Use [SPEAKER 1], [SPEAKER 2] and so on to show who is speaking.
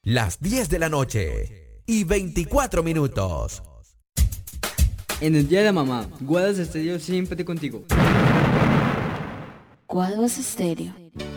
[SPEAKER 1] las 10 de la noche y 24 minutos.
[SPEAKER 2] En el Día de la Mamá, Guadas Estéreo siempre contigo.
[SPEAKER 3] Guaduas Estéreo.